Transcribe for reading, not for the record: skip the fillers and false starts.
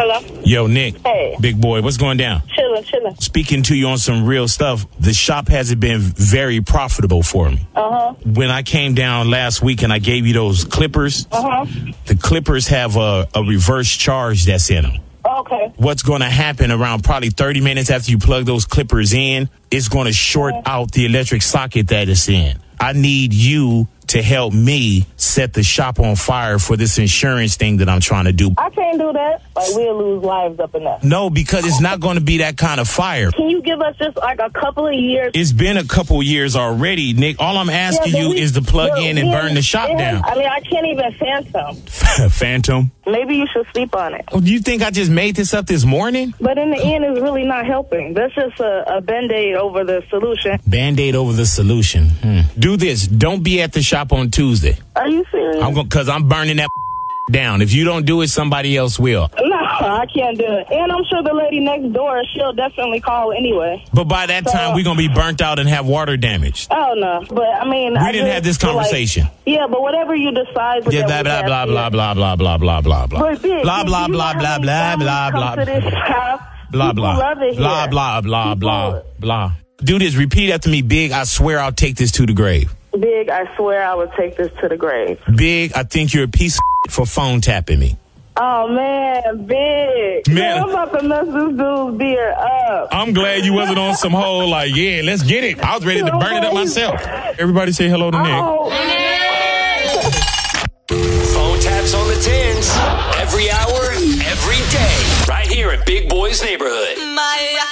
Hello? Yo, Nick. Hey. Big boy, what's going down? Chilling. Speaking to you on some real stuff, the shop hasn't been very profitable for me. When I came down last week and I gave you those clippers, the clippers have a reverse charge that's in them. Okay. What's going to happen around probably 30 minutes after you plug those clippers in, it's going to short out the electric socket that it's in. I need you to help me set the shop on fire for this insurance thing that I'm trying to do. I can't do that. Like, we'll lose lives up in that. No, because it's not going to be that kind of fire. Can you give us just like a couple of years? It's been a couple years already, Nick. All I'm asking you is to plug in and burn the shop down. I mean, I can't even phantom. Phantom? Maybe you should sleep on it. Oh, do you think I just made this up this morning? But in the end, it's really not helping. That's just a Band-Aid over the solution. Band-Aid over the solution. Do this. Don't be at the shop on Tuesday. Are you serious? Because I'm burning that down. If you don't do it, somebody else will. No, I can't do it. And I'm sure the lady next door, she'll definitely call anyway. But by that time, we're going to be burnt out and have water damage. Oh, no. But, I mean... We didn't have this conversation. Yeah, but whatever you decide... Yeah, blah, blah, blah, blah, blah, blah, blah, blah, blah, blah. But big, blah, blah, blah, blah, blah, blah, blah. To this shop, blah, blah. love it blah, here. blah, blah, blah, blah. Do this. Repeat after me, Big. I swear I'll take this to the grave. Big, I swear I would take this to the grave. Big, I think you're a piece of for phone tapping me. Oh, man, Big. Man, I'm about to mess this dude's beer up. I'm glad you wasn't on some whole, like, yeah, let's get it. I was ready to burn it up myself. Everybody say hello to Nick. Phone taps on the tins. Every hour, every day. Right here at Big Boy's Neighborhood.